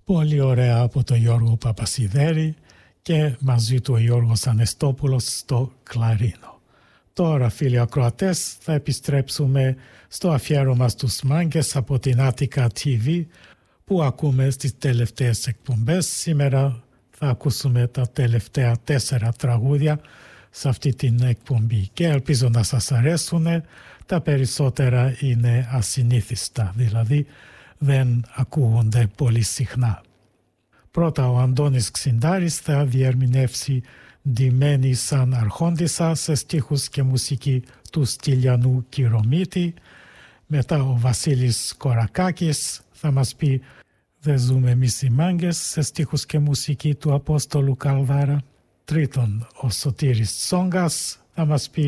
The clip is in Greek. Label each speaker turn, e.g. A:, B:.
A: Πολύ ωραία από τον Γιώργο Παπασιδέρη και μαζί του ο Γιώργος Ανεστόπουλος στο κλαρίνο. Τώρα, φίλοι ακροατές, θα επιστρέψουμε στο αφιέρωμα στους μάγκες από την Attica TV που ακούμε στις τελευταίες εκπομπές. Σήμερα θα ακούσουμε τα τελευταία 4 τραγούδια σε αυτή την εκπομπή και ελπίζω να σας αρέσουν. Τα περισσότερα είναι ασυνήθιστα, δηλαδή δεν ακούγονται πολύ συχνά. Πρώτα ο Αντώνης Ξιντάρης θα διερμηνεύσει «Ντυμένη σαν αρχόντισσα» σε στίχους και μουσική του Στυλιανού Κυρομίτη. Μετά ο Βασίλης Κορακάκης θα μας πει «Δεν ζούμε εμείς οι μάγκες» σε στίχους και μουσική του Απόστολου Καλδάρα. Τρίτον, ο Σωτήρης Τσόγκας θα μας πει